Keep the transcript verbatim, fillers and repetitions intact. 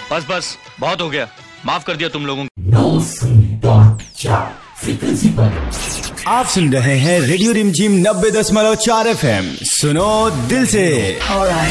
बस बस बहुत हो गया, माफ कर दिया तुम लोगों फ्रीक्वेंसी पर आप सुन रहे हैं रेडियो रिमझिम नब्बे दशमलव चार एफ एम। सुनो दिल से।